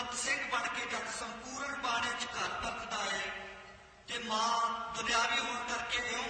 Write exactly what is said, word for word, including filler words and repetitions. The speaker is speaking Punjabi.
ਬਲਵੰਤ ਸਿੰਘ ਬਣ ਕੇ ਜਦ ਸੰਪੂਰਨ ਬਾਣੇ 'ਚ ਘਰ ਪਰਤਦਾ ਹੈ ਤੇ ਮਾਂ ਦੁਨਿਆਵੀ ਹੋਣ ਕਰਕੇ ਇਉਂ